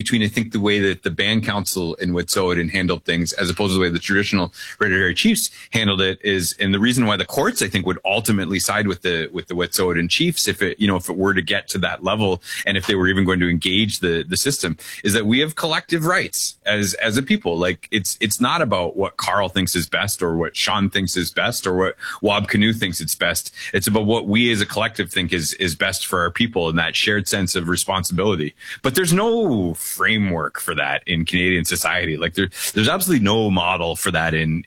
between, I think, the way that the band council in Wet'suwet'en handled things as opposed to the way the traditional hereditary chiefs handled it is, and the reason why the courts, I think, would ultimately side with the Wet'suwet'en chiefs if it were to get to that level, and if they were even going to engage the system, is that we have collective rights as a people. Like, it's not about what Carl thinks is best or what Sean thinks is best or what Wab Kinew thinks it's best. It's about what we as a collective think is best for our people and that shared sense of responsibility. But there's no framework for that in Canadian society. Like, there's absolutely no model for that in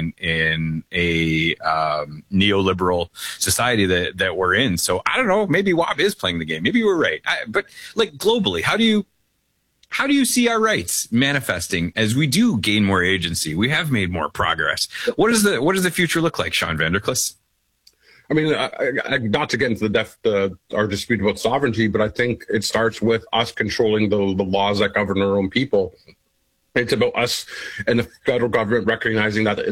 a neoliberal society that we're in. So I don't know, maybe Wab is playing the game. Maybe you were right. But like, globally, how do you see our rights manifesting as we do gain more agency? We have made more progress. What does the future look like, Sean Vander Klis? I mean, not to get into our dispute about sovereignty, but I think it starts with us controlling the laws that govern our own people. It's about us and the federal government recognizing that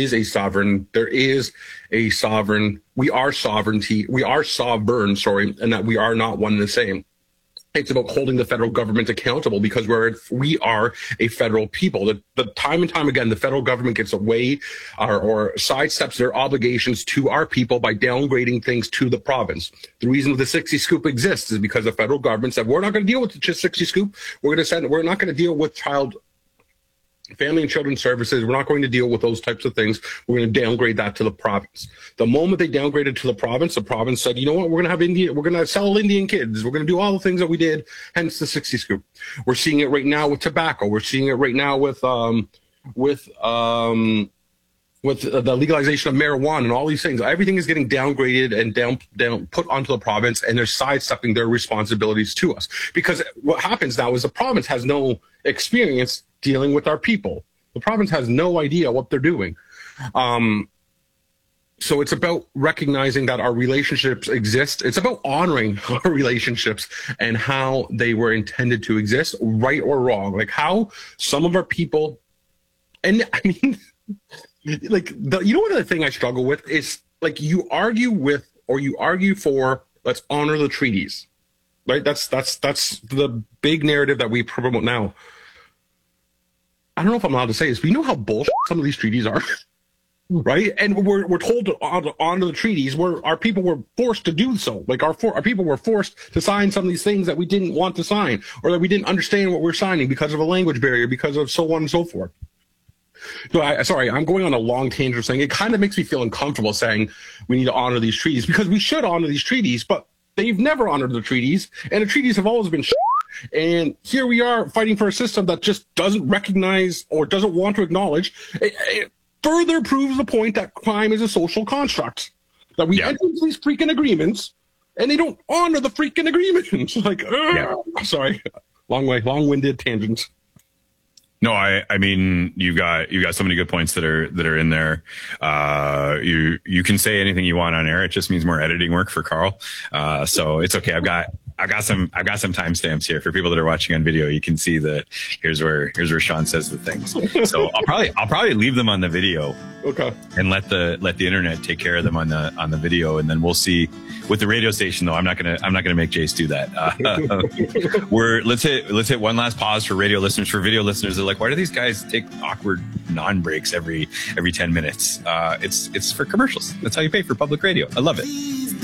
we are sovereign, and that we are not one and the same. It's about holding the federal government accountable because we are a federal people. The time and time again, the federal government gets away or sidesteps their obligations to our people by downgrading things to the province. The reason the 60 Scoop exists is because the federal government said, we're not going to deal with the 60 Scoop. We're not going to deal with family and children's services. We're not going to deal with those types of things. We're going to downgrade that to the province. The moment they downgraded to the province said, you know what, we're going to sell Indian kids. We're going to do all the things that we did, hence the 60 Scoop. We're seeing it right now with tobacco. We're seeing it right now with the legalization of marijuana and all these things. Everything is getting downgraded and put onto the province, and they're sidestepping their responsibilities to us. Because what happens now is the province has no experience dealing with our people. The province has no idea what they're doing. So it's about recognizing that our relationships exist. It's about honoring our relationships and how they were intended to exist, right or wrong. Like how some of our people, and I mean, like, one other thing I struggle with is, like, you argue for, let's honor the treaties, right? That's the big narrative that we promote now. I don't know if I'm allowed to say this, but you know how bullshit some of these treaties are, right? And we're told to honor the treaties where our people were forced to do so. Like our people were forced to sign some of these things that we didn't want to sign, or that we didn't understand what we're signing because of a language barrier, because of so on and so forth. So I'm going on a long tangent saying it kind of makes me feel uncomfortable saying we need to honor these treaties, because we should honor these treaties, but they've never honored the treaties, and the treaties have always been shit. And here we are fighting for a system that just doesn't recognize or doesn't want to acknowledge. It further proves the point that crime is a social construct, that we enter into these freaking agreements and they don't honor the freaking agreements. Like, sorry, long-winded tangents. No, I mean, you got so many good points that are in there. You can say anything you want on air. It just means more editing work for Carl. So it's okay. I've got some timestamps here for people that are watching on video. You can see that here's where Sean says the things. So I'll probably leave them on the video. Okay. And let the internet take care of them on the video, and then we'll see. With the radio station though, I'm not gonna make Jace do that. Let's hit one last pause for radio listeners. For video listeners, they're like, why do these guys take awkward non-breaks every 10 minutes? It's for commercials. That's how you pay for public radio. I love it.